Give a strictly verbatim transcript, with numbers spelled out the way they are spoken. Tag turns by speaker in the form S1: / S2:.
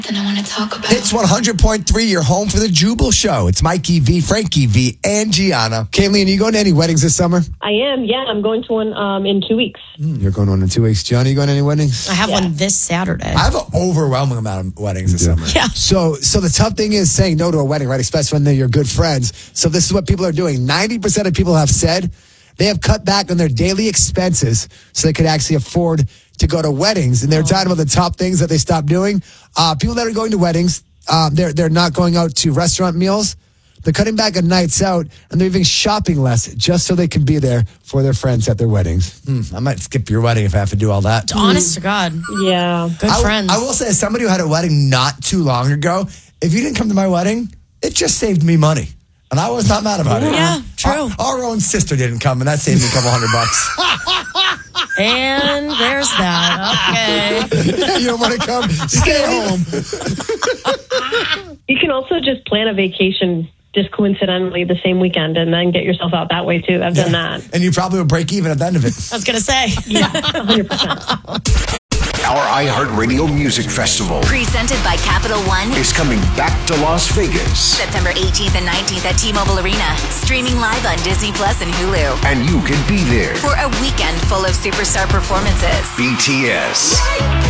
S1: Then I want to talk about.
S2: It's one hundred point three, your home for the Jubal Show. It's Mikey V, Frankie V, and Gianna. Kayleen, are you going to any weddings this summer?
S3: I am, yeah. I'm going to one um, in two weeks.
S2: Mm, you're going to one in two weeks. Gianna, you going to any weddings?
S4: I have
S3: Yeah.
S4: one this Saturday.
S2: I have an overwhelming amount of weddings this summer.
S4: Yeah.
S2: So, so the tough thing is saying no to a wedding, right? Especially when they're your good friends. So this is what people are doing. ninety percent of people have said they have cut back on their daily expenses so they could actually afford to go to weddings. And they're talking about the top things that they stopped doing. Uh, people that are going to weddings, uh, they're, they're not going out to restaurant meals. They're cutting back on nights out, and they're even shopping less just so they can be there for their friends at their weddings. Mm, I might skip your wedding if I have to do all that.
S4: Honest to God.
S3: Yeah.
S4: Good
S2: I,
S4: friends.
S2: I will say, as somebody who had a wedding not too long ago, if you didn't come to my wedding, it just saved me money. And I was not mad about it.
S4: Yeah, true.
S2: Our, our own sister didn't come, and that saved me a couple hundred bucks.
S4: And there's that. Okay.
S2: You don't want to come? Stay home.
S3: You can also just plan a vacation just coincidentally the same weekend and then get yourself out that way too. I've done that.
S2: And you probably will break even at the end of it.
S4: I was going to say.
S3: Yeah, one hundred percent.
S5: Our iHeartRadio Music Festival
S6: Presented by Capital One.
S5: is coming back to Las Vegas.
S6: September eighteenth and nineteenth at T-Mobile Arena. Streaming live on Disney Plus and Hulu.
S5: And you can be there.
S6: For a weekend full of superstar performances.
S5: B T S,